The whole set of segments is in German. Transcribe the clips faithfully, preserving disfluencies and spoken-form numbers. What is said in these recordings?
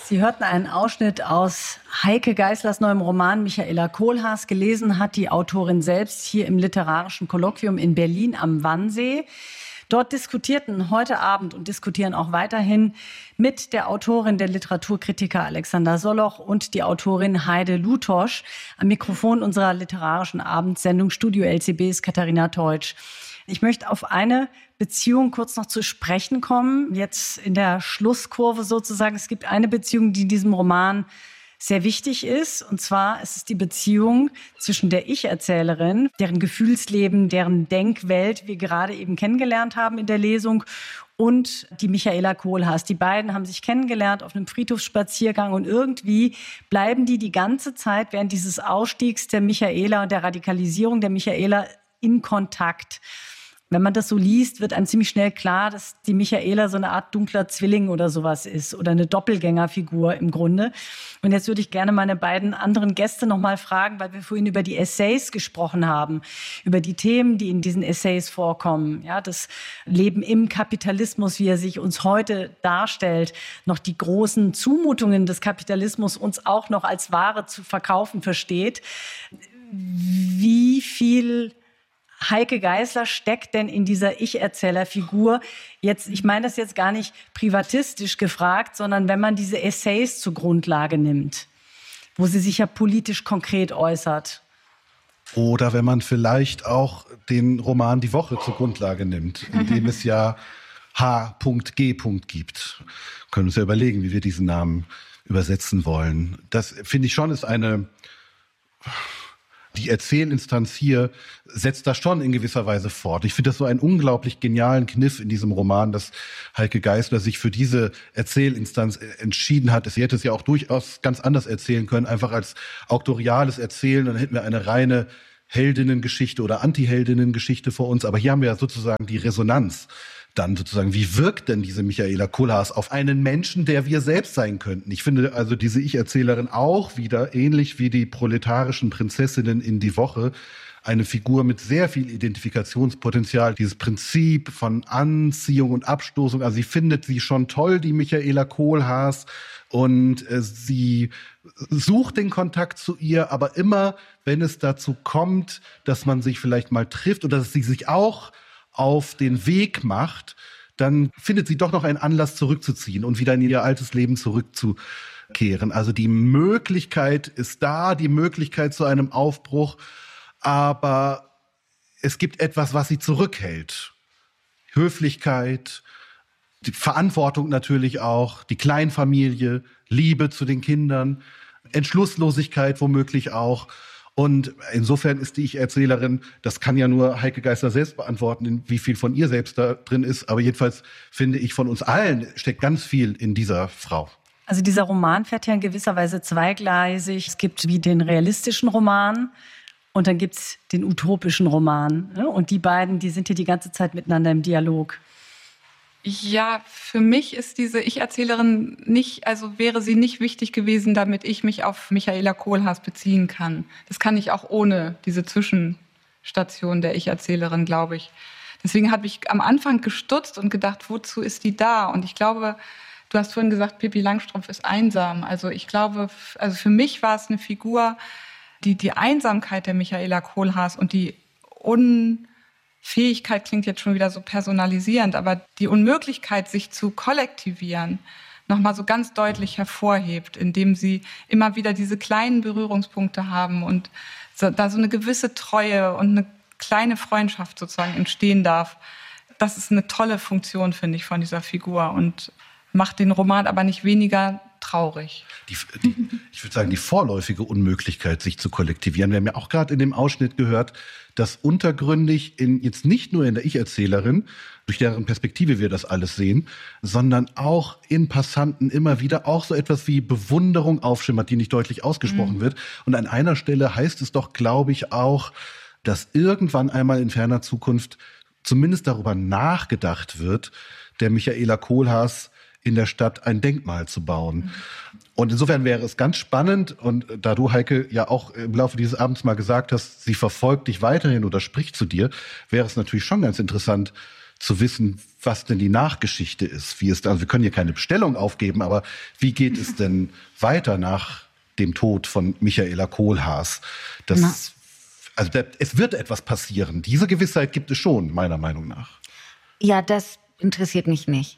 Sie hörten einen Ausschnitt aus Heike Geißlers neuem Roman Michaela Kohlhaas. Gelesen hat die Autorin selbst hier im Literarischen Kolloquium in Berlin am Wannsee. Dort diskutierten heute Abend und diskutieren auch weiterhin mit der Autorin, der Literaturkritiker Alexander Soloch und die Autorin Heide Lutosch. Am Mikrofon unserer literarischen Abendsendung Studio L C B ist Katharina Teutsch. Ich möchte auf eine Beziehung kurz noch zu sprechen kommen, jetzt in der Schlusskurve sozusagen. Es gibt eine Beziehung, die in diesem Roman sehr wichtig ist. Und zwar ist es die Beziehung zwischen der Ich-Erzählerin, deren Gefühlsleben, deren Denkwelt wir gerade eben kennengelernt haben in der Lesung, und die Michaela Kohlhaas. Die beiden haben sich kennengelernt auf einem Friedhofsspaziergang und irgendwie bleiben die die ganze Zeit während dieses Ausstiegs der Michaela und der Radikalisierung der Michaela in Kontakt. Wenn man das so liest, wird einem ziemlich schnell klar, dass die Michaela so eine Art dunkler Zwilling oder sowas ist oder eine Doppelgängerfigur im Grunde. Und jetzt würde ich gerne meine beiden anderen Gäste noch mal fragen, weil wir vorhin über die Essays gesprochen haben, über die Themen, die in diesen Essays vorkommen. Ja, das Leben im Kapitalismus, wie er sich uns heute darstellt, noch die großen Zumutungen des Kapitalismus uns auch noch als Ware zu verkaufen versteht. Wie viel Heike Geißler steckt denn in dieser Ich-Erzähler-Figur? Jetzt, ich meine das jetzt gar nicht privatistisch gefragt, sondern wenn man diese Essays zur Grundlage nimmt, wo sie sich ja politisch konkret äußert. Oder wenn man vielleicht auch den Roman Die Woche zur Grundlage nimmt, in dem es ja H G gibt. Wir können uns ja überlegen, wie wir diesen Namen übersetzen wollen. Das, finde ich schon, ist eine... Die Erzählinstanz hier setzt das schon in gewisser Weise fort. Ich finde das so einen unglaublich genialen Kniff in diesem Roman, dass Heike Geißler sich für diese Erzählinstanz entschieden hat. Sie hätte es ja auch durchaus ganz anders erzählen können, einfach als auktoriales Erzählen. Dann hätten wir eine reine Heldinnengeschichte oder Anti-Heldinnengeschichte vor uns. Aber hier haben wir ja sozusagen die Resonanz. Dann sozusagen, wie wirkt denn diese Michaela Kohlhaas auf einen Menschen, der wir selbst sein könnten? Ich finde also diese Ich-Erzählerin auch wieder, ähnlich wie die proletarischen Prinzessinnen in Die Woche, eine Figur mit sehr viel Identifikationspotenzial. Dieses Prinzip von Anziehung und Abstoßung, also sie findet sie schon toll, die Michaela Kohlhaas, und äh, sie sucht den Kontakt zu ihr, aber immer, wenn es dazu kommt, dass man sich vielleicht mal trifft oder dass sie sich auch auf den Weg macht, dann findet sie doch noch einen Anlass zurückzuziehen und wieder in ihr altes Leben zurückzukehren. Also die Möglichkeit ist da, die Möglichkeit zu einem Aufbruch, aber es gibt etwas, was sie zurückhält. Höflichkeit, die Verantwortung natürlich auch, die Kleinfamilie, Liebe zu den Kindern, Entschlusslosigkeit womöglich auch. Und insofern ist die Ich-Erzählerin, das kann ja nur Heike Geißler selbst beantworten, wie viel von ihr selbst da drin ist. Aber jedenfalls finde ich, von uns allen steckt ganz viel in dieser Frau. Also dieser Roman fährt ja in gewisser Weise zweigleisig. Es gibt wie den realistischen Roman und dann gibt's den utopischen Roman. Und die beiden, die sind hier die ganze Zeit miteinander im Dialog. Ja, für mich ist diese Ich-Erzählerin nicht, also wäre sie nicht wichtig gewesen, damit ich mich auf Michaela Kohlhaas beziehen kann. Das kann ich auch ohne diese Zwischenstation der Ich-Erzählerin, glaube ich. Deswegen habe ich am Anfang gestutzt und gedacht, wozu ist die da? Und ich glaube, du hast vorhin gesagt, Pippi Langstrumpf ist einsam. Also ich glaube, also für mich war es eine Figur, die die Einsamkeit der Michaela Kohlhaas und die un Fähigkeit klingt jetzt schon wieder so personalisierend, aber die Unmöglichkeit, sich zu kollektivieren, nochmal so ganz deutlich hervorhebt, indem sie immer wieder diese kleinen Berührungspunkte haben und so, da so eine gewisse Treue und eine kleine Freundschaft sozusagen entstehen darf. Das ist eine tolle Funktion, finde ich, von dieser Figur und macht den Roman aber nicht weniger traurig. Die, die, ich würde sagen, die vorläufige Unmöglichkeit, sich zu kollektivieren. Wir haben ja auch gerade in dem Ausschnitt gehört, dass untergründig in, jetzt nicht nur in der Ich-Erzählerin, durch deren Perspektive wir das alles sehen, sondern auch in Passanten immer wieder auch so etwas wie Bewunderung aufschimmert, die nicht deutlich ausgesprochen mhm. wird. Und an einer Stelle heißt es doch, glaube ich, auch, dass irgendwann einmal in ferner Zukunft zumindest darüber nachgedacht wird, der Michaela Kohlhaas in der Stadt ein Denkmal zu bauen. Mhm. Und insofern wäre es ganz spannend, und da du, Heike, ja auch im Laufe dieses Abends mal gesagt hast, sie verfolgt dich weiterhin oder spricht zu dir, wäre es natürlich schon ganz interessant zu wissen, was denn die Nachgeschichte ist. Wie es, also wir können hier keine Bestellung aufgeben, aber wie geht es denn weiter nach dem Tod von Michaela Kohlhaas? Das, Na. also da, es wird etwas passieren. Diese Gewissheit gibt es schon, meiner Meinung nach. Ja, das interessiert mich nicht.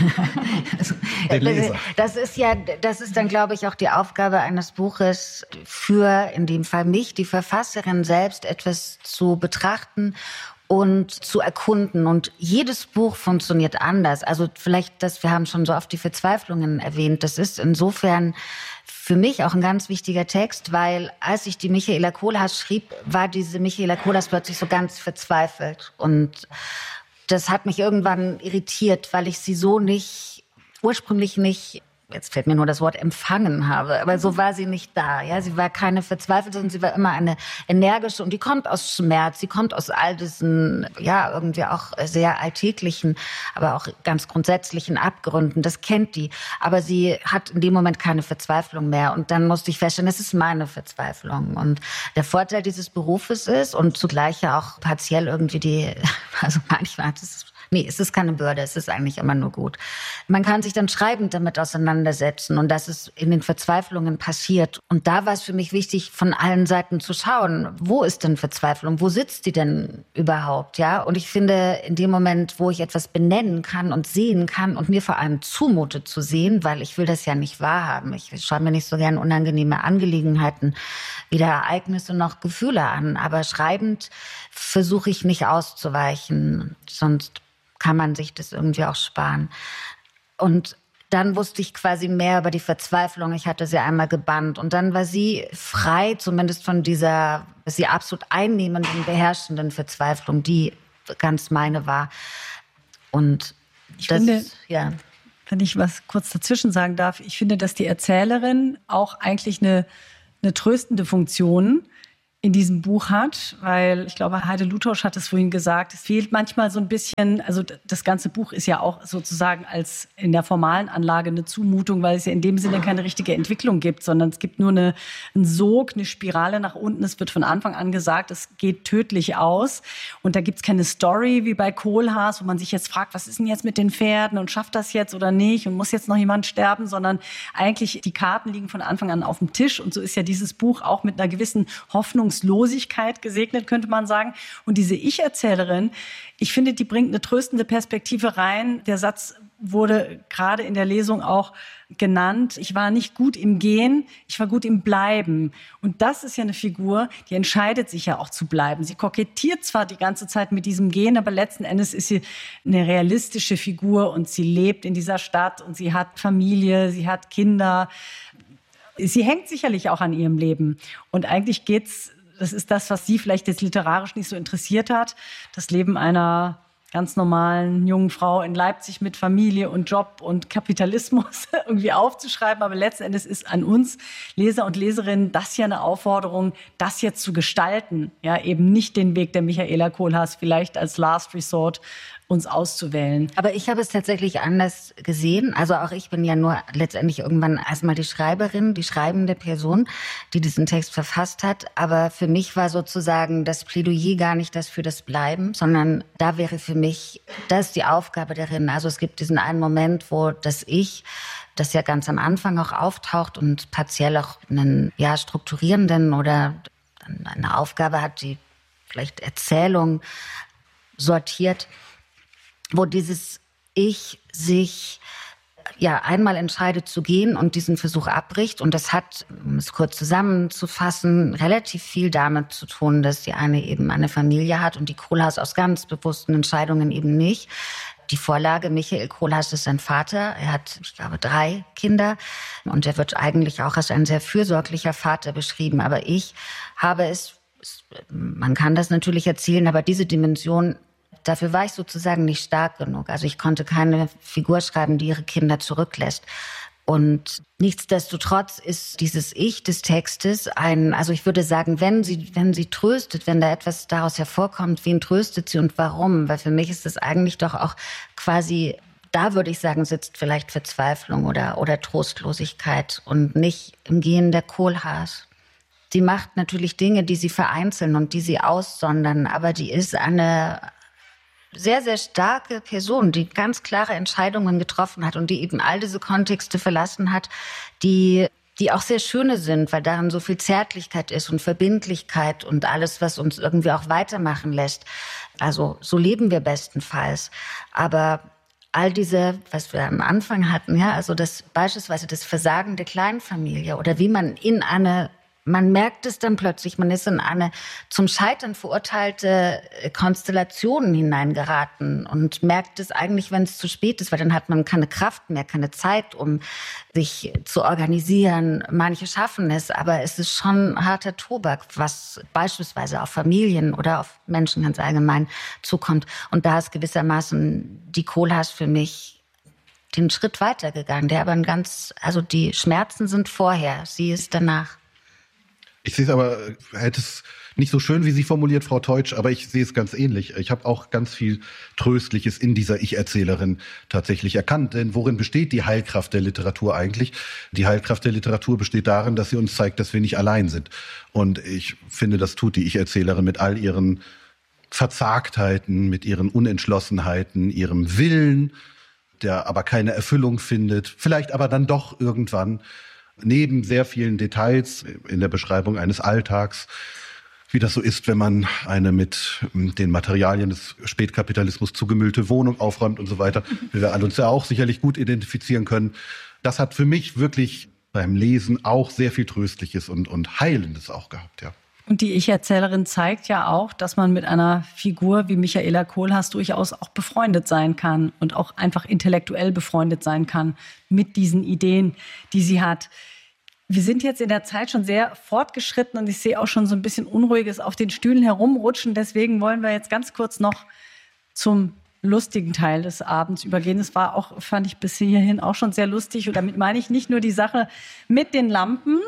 Also, Der Leser. Das ist ja, das ist dann, glaube ich, auch die Aufgabe eines Buches für, in dem Fall mich, die Verfasserin selbst, etwas zu betrachten und zu erkunden. Und jedes Buch funktioniert anders. Also vielleicht, das, wir haben schon so oft die Verzweiflungen erwähnt. Das ist insofern für mich auch ein ganz wichtiger Text, weil als ich die Michaela Kohlhaas schrieb, war diese Michaela Kohlhaas plötzlich so ganz verzweifelt. Und das hat mich irgendwann irritiert, weil ich sie so nicht, ursprünglich nicht, jetzt fällt mir nur das Wort empfangen habe, aber so war sie nicht da. Ja, sie war keine Verzweifelte, sondern sie war immer eine energische, und die kommt aus Schmerz, sie kommt aus all diesen, ja, irgendwie auch sehr alltäglichen, aber auch ganz grundsätzlichen Abgründen. Das kennt die. Aber sie hat in dem Moment keine Verzweiflung mehr. Und dann musste ich feststellen, das ist meine Verzweiflung. Und der Vorteil dieses Berufes ist, und zugleich ja auch partiell irgendwie die, also manchmal, das ist, nee, es ist keine Bürde, es ist eigentlich immer nur gut. Man kann sich dann schreibend damit auseinandersetzen, und das ist in den Verzweiflungen passiert. Und da war es für mich wichtig, von allen Seiten zu schauen, wo ist denn Verzweiflung, wo sitzt die denn überhaupt, ja? Und ich finde, in dem Moment, wo ich etwas benennen kann und sehen kann und mir vor allem zumute zu sehen, weil ich will das ja nicht wahrhaben, ich schreibe mir nicht so gern unangenehme Angelegenheiten, weder Ereignisse noch Gefühle an, aber schreibend versuche ich nicht auszuweichen, sonst kann man sich das irgendwie auch sparen. Und dann wusste ich quasi mehr über die Verzweiflung. Ich hatte sie einmal gebannt. Und dann war sie frei, zumindest von dieser, sie absolut einnehmenden, beherrschenden Verzweiflung, die ganz meine war. Und ich das, finde, ja. wenn ich was kurz dazwischen sagen darf, ich finde, dass die Erzählerin auch eigentlich eine, eine tröstende Funktion in diesem Buch hat, weil ich glaube, Heide Lutosch hat es vorhin gesagt, es fehlt manchmal so ein bisschen, also das ganze Buch ist ja auch sozusagen als in der formalen Anlage eine Zumutung, weil es ja in dem Sinne keine richtige Entwicklung gibt, sondern es gibt nur eine, einen Sog, eine Spirale nach unten. Es wird von Anfang an gesagt, es geht tödlich aus, und da gibt es keine Story wie bei Kohlhaas, wo man sich jetzt fragt, was ist denn jetzt mit den Pferden und schafft das jetzt oder nicht und muss jetzt noch jemand sterben, sondern eigentlich die Karten liegen von Anfang an auf dem Tisch, und so ist ja dieses Buch auch mit einer gewissen Hoffnung Hoffnungslosigkeit gesegnet, könnte man sagen. Und diese Ich-Erzählerin, ich finde, die bringt eine tröstende Perspektive rein. Der Satz wurde gerade in der Lesung auch genannt. Ich war nicht gut im Gehen, ich war gut im Bleiben. Und das ist ja eine Figur, die entscheidet sich ja auch zu bleiben. Sie kokettiert zwar die ganze Zeit mit diesem Gehen, aber letzten Endes ist sie eine realistische Figur, und sie lebt in dieser Stadt und sie hat Familie, sie hat Kinder. Sie hängt sicherlich auch an ihrem Leben. Und eigentlich geht's, das ist das, was sie vielleicht jetzt literarisch nicht so interessiert hat, das Leben einer ganz normalen jungen Frau in Leipzig mit Familie und Job und Kapitalismus irgendwie aufzuschreiben. Aber letzten Endes ist an uns Leser und Leserinnen das ja eine Aufforderung, das jetzt zu gestalten. Ja, eben nicht den Weg der Michaela Kohlhaas vielleicht als Last Resort uns auszuwählen. Aber ich habe es tatsächlich anders gesehen. Also auch ich bin ja nur letztendlich irgendwann erstmal die Schreiberin, die schreibende Person, die diesen Text verfasst hat. Aber für mich war sozusagen das Plädoyer gar nicht das für das Bleiben, sondern da wäre für mich, das ist die Aufgabe darin. Also es gibt diesen einen Moment, wo das Ich, das ja ganz am Anfang auch auftaucht und partiell auch einen, ja, strukturierenden oder eine Aufgabe hat, die vielleicht Erzählung sortiert, wo dieses Ich sich ja einmal entscheidet zu gehen und diesen Versuch abbricht. Und das hat, um es kurz zusammenzufassen, relativ viel damit zu tun, dass die eine eben eine Familie hat und die Kohlhaas aus ganz bewussten Entscheidungen eben nicht. Die Vorlage, Michael Kohlhaas ist sein Vater. Er hat, ich glaube, drei Kinder. Und er wird eigentlich auch als ein sehr fürsorglicher Vater beschrieben. Aber ich habe es, man kann das natürlich erzählen, aber diese Dimension, dafür war ich sozusagen nicht stark genug. Also ich konnte keine Figur schreiben, die ihre Kinder zurücklässt. Und nichtsdestotrotz ist dieses Ich des Textes ein, also ich würde sagen, wenn sie, wenn sie tröstet, wenn da etwas daraus hervorkommt, wen tröstet sie und warum? Weil für mich ist es eigentlich doch auch quasi, da würde ich sagen, sitzt vielleicht Verzweiflung oder, oder Trostlosigkeit und nicht im Gehen der Kohlhaas. Sie macht natürlich Dinge, die sie vereinzeln und die sie aussondern, aber die ist eine sehr, sehr starke Person, die ganz klare Entscheidungen getroffen hat und die eben all diese Kontexte verlassen hat, die die auch sehr schöne sind, weil darin so viel Zärtlichkeit ist und Verbindlichkeit und alles, was uns irgendwie auch weitermachen lässt. Also so leben wir bestenfalls. Aber all diese, was wir am Anfang hatten, ja, also das beispielsweise das Versagen der Kleinfamilie oder wie man in eine Man merkt es dann plötzlich, man ist in eine zum Scheitern verurteilte Konstellation hineingeraten und merkt es eigentlich, wenn es zu spät ist, weil dann hat man keine Kraft mehr, keine Zeit, um sich zu organisieren. Manche schaffen es, aber es ist schon harter Tobak, was beispielsweise auf Familien oder auf Menschen ganz allgemein zukommt. Und da ist gewissermaßen die Kohlhaas für mich den Schritt weitergegangen, der aber ein ganz, also die Schmerzen sind vorher, sie ist danach. Ich sehe es aber, hätte es nicht so schön, wie Sie formuliert, Frau Teutsch, aber ich sehe es ganz ähnlich. Ich habe auch ganz viel Tröstliches in dieser Ich-Erzählerin tatsächlich erkannt. Denn worin besteht die Heilkraft der Literatur eigentlich? Die Heilkraft der Literatur besteht darin, dass sie uns zeigt, dass wir nicht allein sind. Und ich finde, das tut die Ich-Erzählerin mit all ihren Verzagtheiten, mit ihren Unentschlossenheiten, ihrem Willen, der aber keine Erfüllung findet, vielleicht aber dann doch irgendwann. Neben sehr vielen Details in der Beschreibung eines Alltags, wie das so ist, wenn man eine mit den Materialien des Spätkapitalismus zugemüllte Wohnung aufräumt und so weiter, wie wir uns ja auch sicherlich gut identifizieren können. Das hat für mich wirklich beim Lesen auch sehr viel Tröstliches und, und Heilendes auch gehabt, ja. Und die Ich-Erzählerin zeigt ja auch, dass man mit einer Figur wie Michaela Kohlhaas durchaus auch befreundet sein kann und auch einfach intellektuell befreundet sein kann mit diesen Ideen, die sie hat. Wir sind jetzt in der Zeit schon sehr fortgeschritten und ich sehe auch schon so ein bisschen Unruhiges auf den Stühlen herumrutschen. Deswegen wollen wir jetzt ganz kurz noch zum lustigen Teil des Abends übergehen. Es war auch, fand ich bis hierhin auch schon sehr lustig. Und damit meine ich nicht nur die Sache mit den Lampen,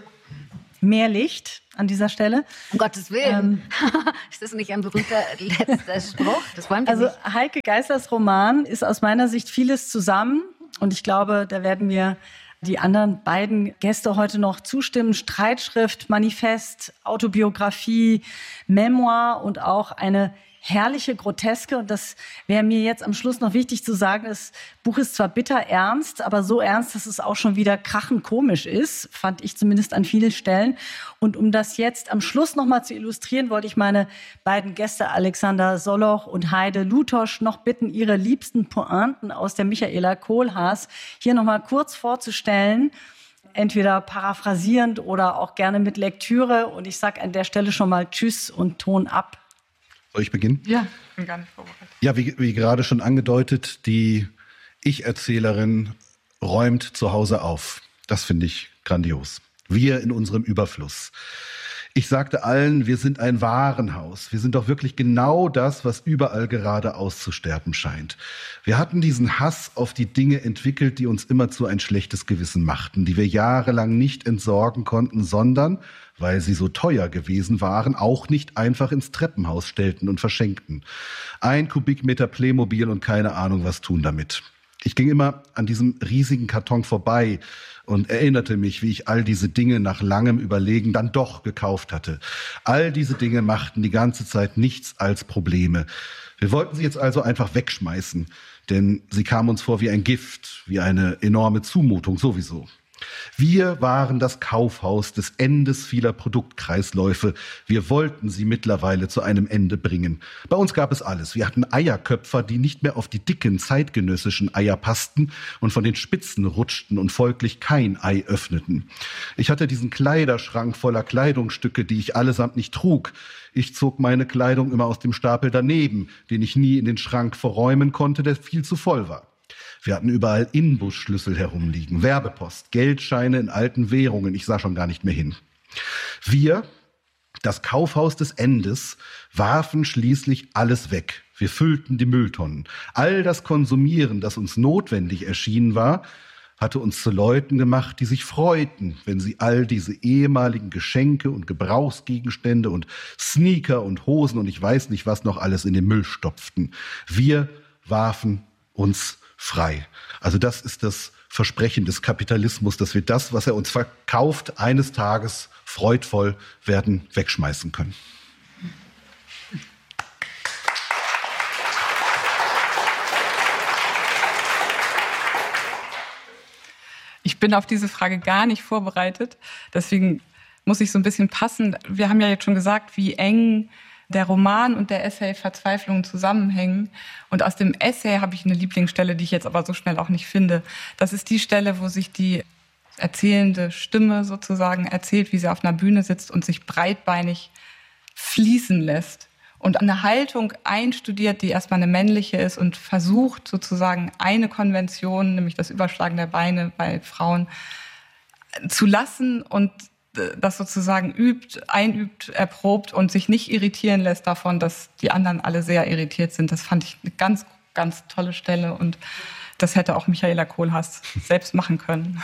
mehr Licht an dieser Stelle. Um Gottes Willen. Ähm, ist das nicht ein berühmter letzter Spruch? Das wollen wir also nicht. Heike Geißlers Roman ist aus meiner Sicht vieles zusammen. Und ich glaube, da werden mir die anderen beiden Gäste heute noch zustimmen. Streitschrift, Manifest, Autobiografie, Memoir und auch eine herrliche Groteske. Und das wäre mir jetzt am Schluss noch wichtig zu sagen. Das Buch ist zwar bitter ernst, aber so ernst, dass es auch schon wieder krachend komisch ist, fand ich zumindest an vielen Stellen. Und um das jetzt am Schluss noch mal zu illustrieren, wollte ich meine beiden Gäste Alexander Soloch und Heide Lutosch noch bitten, ihre liebsten Pointen aus der Michaela Kohlhaas hier noch mal kurz vorzustellen. Entweder paraphrasierend oder auch gerne mit Lektüre. Und ich sage an der Stelle schon mal Tschüss und Ton ab. Soll ich beginnen? Ja, ich bin gar nicht vorbereitet. Ja, wie, wie gerade schon angedeutet, die Ich-Erzählerin räumt zu Hause auf. Das finde ich grandios. Wir in unserem Überfluss. Ich sagte allen, wir sind ein Warenhaus. Wir sind doch wirklich genau das, was überall gerade auszusterben scheint. Wir hatten diesen Hass auf die Dinge entwickelt, die uns immerzu ein schlechtes Gewissen machten, die wir jahrelang nicht entsorgen konnten, sondern, weil sie so teuer gewesen waren, auch nicht einfach ins Treppenhaus stellten und verschenkten. Ein Kubikmeter Playmobil und keine Ahnung, was tun damit. Ich ging immer an diesem riesigen Karton vorbei und erinnerte mich, wie ich all diese Dinge nach langem Überlegen dann doch gekauft hatte. All diese Dinge machten die ganze Zeit nichts als Probleme. Wir wollten sie jetzt also einfach wegschmeißen, denn sie kamen uns vor wie ein Gift, wie eine enorme Zumutung sowieso. Wir waren das Kaufhaus des Endes vieler Produktkreisläufe. Wir wollten sie mittlerweile zu einem Ende bringen. Bei uns gab es alles. Wir hatten Eierköpfer, die nicht mehr auf die dicken zeitgenössischen Eier passten und von den Spitzen rutschten und folglich kein Ei öffneten. Ich hatte diesen Kleiderschrank voller Kleidungsstücke, die ich allesamt nicht trug. Ich zog meine Kleidung immer aus dem Stapel daneben, den ich nie in den Schrank verräumen konnte, der viel zu voll war. Wir hatten überall Inbusschlüssel herumliegen, Werbepost, Geldscheine in alten Währungen. Ich sah schon gar nicht mehr hin. Wir, das Kaufhaus des Endes, warfen schließlich alles weg. Wir füllten die Mülltonnen. All das Konsumieren, das uns notwendig erschienen war, hatte uns zu Leuten gemacht, die sich freuten, wenn sie all diese ehemaligen Geschenke und Gebrauchsgegenstände und Sneaker und Hosen und ich weiß nicht was noch alles in den Müll stopften. Wir warfen uns frei. Also das ist das Versprechen des Kapitalismus, dass wir das, was er uns verkauft, eines Tages freudvoll werden wegschmeißen können. Ich bin auf diese Frage gar nicht vorbereitet. Deswegen muss ich so ein bisschen passen. Wir haben ja jetzt schon gesagt, wie eng der Roman und der Essay Verzweiflung zusammenhängen. Und aus dem Essay habe ich eine Lieblingsstelle, die ich jetzt aber so schnell auch nicht finde. Das ist die Stelle, wo sich die erzählende Stimme sozusagen erzählt, wie sie auf einer Bühne sitzt und sich breitbeinig fließen lässt. Und eine Haltung einstudiert, die erstmal eine männliche ist und versucht sozusagen eine Konvention, nämlich das Überschlagen der Beine bei Frauen, zu lassen und das sozusagen übt, einübt, erprobt und sich nicht irritieren lässt davon, dass die anderen alle sehr irritiert sind. Das fand ich eine ganz, ganz tolle Stelle und das hätte auch Michaela Kohlhaas selbst machen können.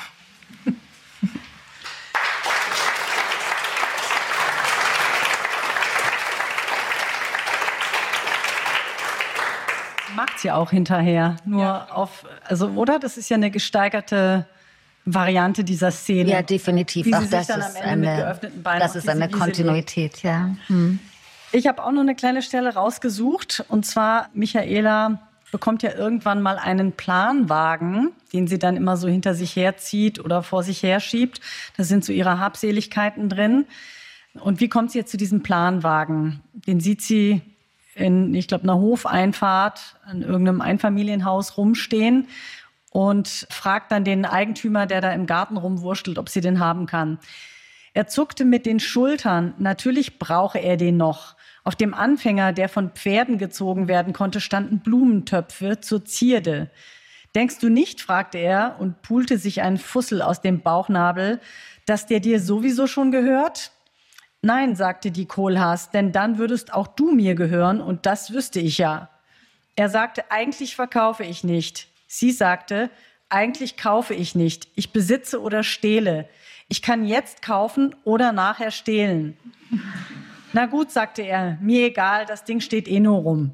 Macht sie auch hinterher, nur ja. auf, also oder? Das ist ja eine gesteigerte Variante dieser Szene. Ja, definitiv. Wie auch sie das sich dann ist am Ende eine, mit geöffneten Beinen das ist eine Kontinuität, ja. Hm. Ich habe auch noch eine kleine Stelle rausgesucht. Und zwar, Michaela bekommt ja irgendwann mal einen Planwagen, den sie dann immer so hinter sich herzieht oder vor sich herschiebt. Da sind so ihre Habseligkeiten drin. Und wie kommt sie jetzt zu diesem Planwagen? Den sieht sie in, ich glaube, einer Hofeinfahrt an irgendeinem Einfamilienhaus rumstehen und fragt dann den Eigentümer, der da im Garten rumwurschtelt, ob sie den haben kann. Er zuckte mit den Schultern. Natürlich brauche er den noch. Auf dem Anfänger, der von Pferden gezogen werden konnte, standen Blumentöpfe zur Zierde. Denkst du nicht, fragte er und pulte sich einen Fussel aus dem Bauchnabel, dass der dir sowieso schon gehört? Nein, sagte die Kohlhaas, denn dann würdest auch du mir gehören und das wüsste ich ja. Er sagte, eigentlich verkaufe ich nicht. Sie sagte, eigentlich kaufe ich nicht. Ich besitze oder stehle. Ich kann jetzt kaufen oder nachher stehlen. Na gut, sagte er, mir egal, das Ding steht eh nur rum.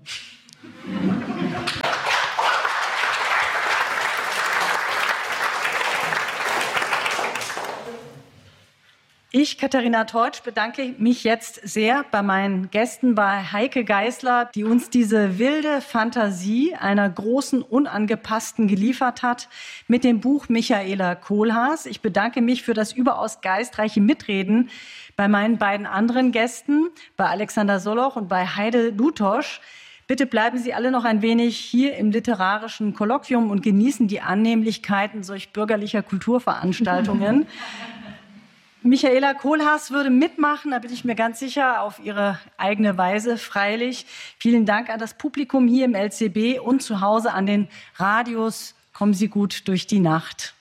Ich, Katharina Teutsch, bedanke mich jetzt sehr bei meinen Gästen, bei Heike Geisler, die uns diese wilde Fantasie einer großen Unangepassten geliefert hat mit dem Buch Michaela Kohlhaas. Ich bedanke mich für das überaus geistreiche Mitreden bei meinen beiden anderen Gästen, bei Alexander Soloch und bei Heide Lutosch. Bitte bleiben Sie alle noch ein wenig hier im literarischen Kolloquium und genießen die Annehmlichkeiten solch bürgerlicher Kulturveranstaltungen. Michaela Kohlhaas würde mitmachen, da bin ich mir ganz sicher, auf ihre eigene Weise, freilich. Vielen Dank an das Publikum hier im L C B und zu Hause an den Radios. Kommen Sie gut durch die Nacht.